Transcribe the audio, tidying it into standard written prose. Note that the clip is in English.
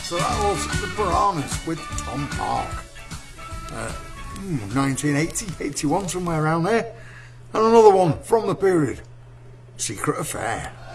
So that was The Piranhas with Tom Park. 1980, 81, somewhere around there. And another one from the period, Secret Affair.